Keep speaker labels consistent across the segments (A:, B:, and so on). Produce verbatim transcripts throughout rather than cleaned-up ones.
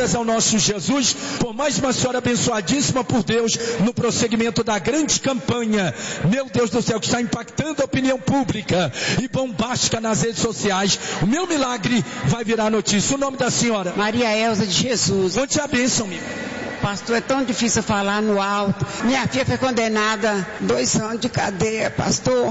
A: glórias ao nosso Jesus, por mais uma senhora abençoadíssima por Deus, no prosseguimento da grande campanha, meu Deus do céu, que está impactando a opinião pública e bombástica nas redes sociais. O meu milagre vai virar notícia. O nome da senhora?
B: Maria Elza de Jesus.
A: Conte a bênção, meu.
B: Pastor, é tão difícil falar no alto. Minha filha foi condenada a dois anos de cadeia, pastor.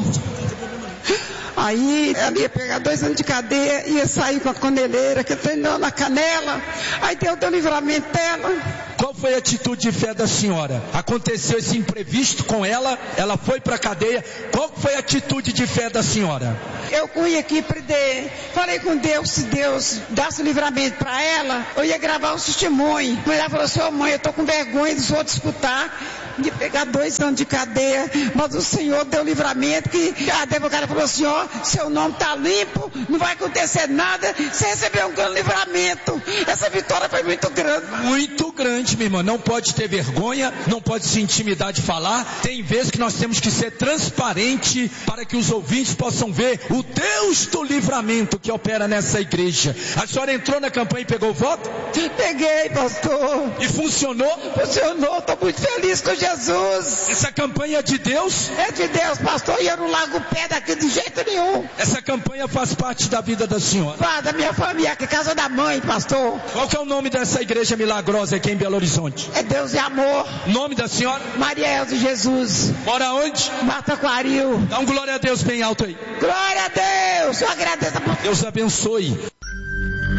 B: Aí ela ia pegar dois anos de cadeia, ia sair com a coneleira que treinou na canela. Aí Deus deu livramento dela.
A: Qual foi a atitude de fé da senhora? Aconteceu esse imprevisto com ela, ela foi para a cadeia. Qual foi a atitude de fé da senhora?
B: Eu fui aqui para Deus, falei com Deus, se Deus desse livramento para ela, eu ia gravar um testemunho. Mas ela falou assim, ô mãe, eu estou com vergonha dos outros escutar, de pegar dois anos de cadeia, mas o Senhor deu livramento, que a advogada falou assim, ó, seu nome está limpo, não vai acontecer nada, você recebeu um grande livramento. Essa vitória foi muito grande.
A: Muito grande, minha irmã, não pode ter vergonha, não pode se intimidar de falar. Tem vezes que nós temos que ser transparente para que os ouvintes possam ver o Deus do livramento que opera nessa igreja. A senhora entrou na campanha e pegou o voto?
B: Peguei, pastor.
A: E funcionou?
B: Funcionou, estou muito feliz com Jesus.
A: Essa campanha é de Deus?
B: É de Deus, pastor, e eu não largo o pé daqui de jeito nenhum.
A: Essa campanha faz parte da vida da senhora?
B: Faz, da minha família, que é casa da mãe, pastor.
A: Qual que é o nome dessa igreja milagrosa aqui em Belo Horizonte?
B: É Deus e Amor.
A: Nome da senhora?
B: Maria Elza de Jesus.
A: Mora onde?
B: Mataquaril.
A: Dá um glória a Deus bem alto aí.
B: Glória a Deus, eu agradeço a...
A: Deus abençoe.